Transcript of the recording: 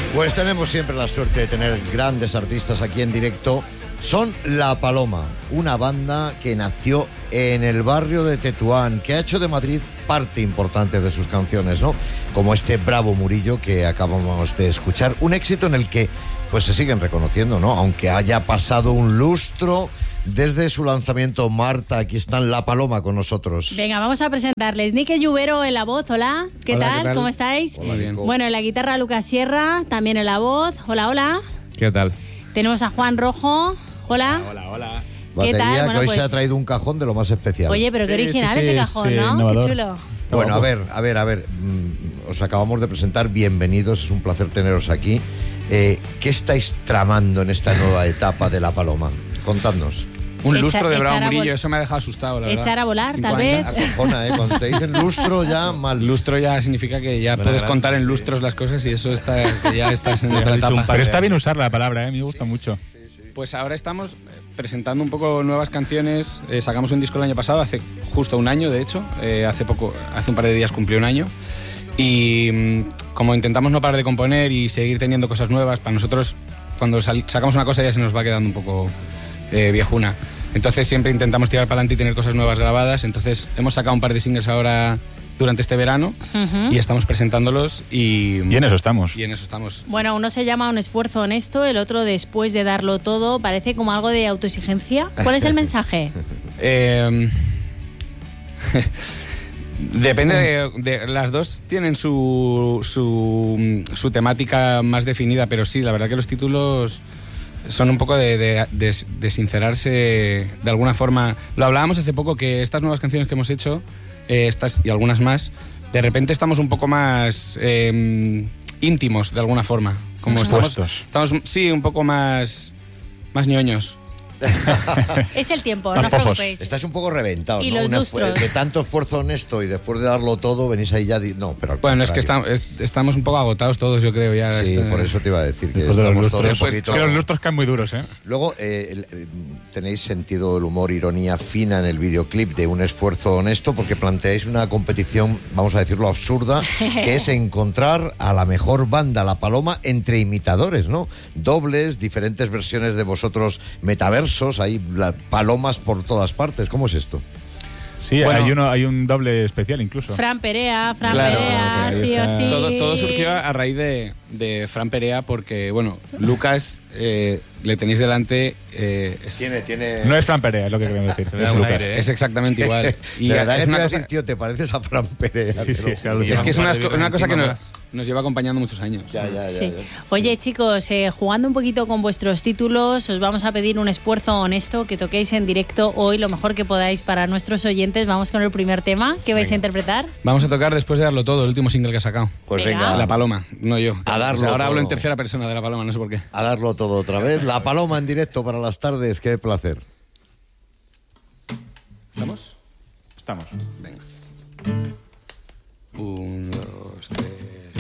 Pues tenemos siempre la suerte de tener grandes artistas aquí en directo. Son La Paloma, una banda que nació en el barrio de Tetuán, que ha hecho de Madrid parte importante de sus canciones, ¿no? Como este Bravo Murillo que acabamos de escuchar. Un éxito en el que pues se siguen reconociendo, ¿no? Aunque haya pasado un lustro desde su lanzamiento. Marta, aquí están La Paloma con nosotros. Venga, vamos a presentarles. Nique Lluvero en la voz, hola. ¿Qué tal? ¿Cómo estáis? Hola, bien. Bueno, en la guitarra Lucas Sierra, también en la voz. Hola, hola. ¿Qué tal? Tenemos a Juan Rojo. Hola. Hola. ¿Qué Batería, tal? que Bueno, hoy pues se ha traído un cajón de lo más especial. Oye, pero qué original sí, ese cajón, sí, ¿no? innovador. Qué chulo. Bueno, a ver. Os acabamos de presentar, bienvenidos, es un placer teneros aquí. ¿Qué estáis tramando en esta nueva etapa de La Paloma? Contadnos. Un lustro de Bravo echar a Murillo, vol- eso me ha dejado asustado, la verdad. Echar a volar, 5 tal vez. años. Acojona, cuando te dicen lustro ya mal. Lustro ya significa que ya puedes contar en lustros las cosas y eso está, que ya estás en otra etapa. Pero está bien usar la palabra, a mí me gusta mucho. Pues ahora estamos presentando un poco nuevas canciones. Sacamos un disco el año pasado, hace justo un año, de hecho. Hace un par de días cumplió un año. Y como intentamos no parar de componer y seguir teniendo cosas nuevas, para nosotros, cuando sacamos una cosa ya se nos va quedando un poco viejuna. Entonces siempre intentamos tirar para adelante y tener cosas nuevas grabadas. Entonces hemos sacado un par de singles ahora durante este verano y estamos presentándolos y Y en eso estamos. y en eso estamos. Bueno, uno se llama Un esfuerzo honesto, el otro Después de darlo todo. Parece como algo de autoexigencia. ¿Cuál es el mensaje? Depende de las dos tienen su temática más definida, pero sí, la verdad que los títulos son un poco de sincerarse de alguna forma. Lo hablábamos hace poco, que estas nuevas canciones que hemos hecho, estas y algunas más, de repente estamos un poco más íntimos de alguna forma. Como estamos, sí, un poco más ñoños. Es el tiempo, no Los os fofos. preocupéis. Estáis un poco reventados, Y ¿no? los lustros. De tanto esfuerzo honesto y después de darlo todo, venís ahí ya... No, pero al Bueno, es que contrario. estamos un poco agotados todos, yo creo. Ya Sí, por eso te iba a decir que Después de los estamos todos un lustros, poquito... que los lustros caen muy duros, ¿eh? Luego, tenéis sentido del humor, ironía fina en el videoclip de Un esfuerzo honesto, porque planteáis una competición, vamos a decirlo, absurda, que es encontrar a la mejor banda, La Paloma, entre imitadores, ¿no? Dobles, diferentes versiones de vosotros metaversos, hay palomas por todas partes. ¿Cómo es esto? Sí, Bueno, hay un doble especial incluso. Fran Perea, Claro, ahí sí o está. sí. Todo surgió a raíz de Fran Perea porque, bueno, Lucas le tenéis delante... Tiene... No es Fran Perea, es lo que queremos decir. Es Lucas. Es exactamente igual. Y de verdad que es te una iba a cosa, decir, tío, te pareces a Fran Perea. Sí, te sí, lo sí, juro. es que es una cosa que encima nos lleva acompañando muchos años. Ya. Sí. Oye, chicos, jugando un poquito con vuestros títulos, os vamos a pedir un esfuerzo honesto, que toquéis en directo hoy lo mejor que podáis para nuestros oyentes. Vamos con el primer tema que vais a interpretar. Vamos a tocar Después de darlo todo, el último single que ha sacado. Pues Venga. venga, La Paloma, no yo. A darlo ahora hablo todo. en tercera persona de La Paloma, no sé por qué. a darlo todo otra vez. La Paloma en directo para las tardes, qué placer. ¿Estamos? Estamos. Venga. 1, 2, 3...